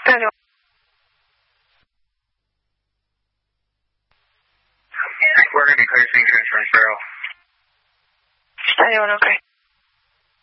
Anyone. We're going to be clear, thank you, Insurance Bureau. Anyone okay?